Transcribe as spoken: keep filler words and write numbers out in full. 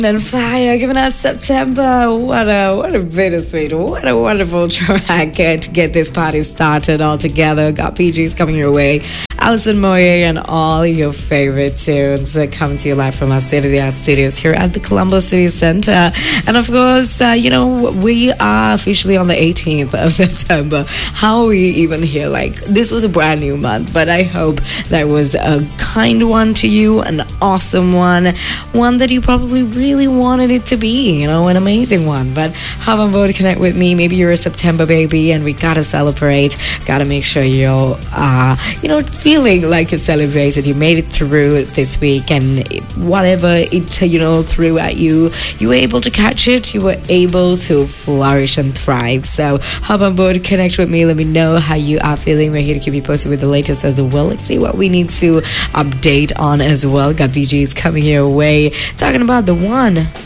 And Fire giving us September. What a what a bittersweet, what a wonderful track to get this party started all together. Got P Gs coming your way. Alison Moyer and all your favorite tunes uh, coming to you live from our state-of-the-art studios here at the Columbus City Center. And of course, uh, you know, we are officially on the eighteenth of September. How are we even here? Like, this was a brand new month, but I hope that was a kind one to you, an awesome one, one that you probably really wanted it to be, you know, an amazing one. But hop on board, connect with me. Maybe you're a September baby and we gotta celebrate. Gotta make sure you're, uh, you know, feeling like you celebrated, you made it through this week, and whatever it, you know, threw at you, you were able to catch it, you were able to flourish and thrive. So hop on board, connect with me, let me know how you are feeling. We're here to keep you posted with the latest as well. Let's see what we need to update on as well. Got B Gs coming your way, talking about the one,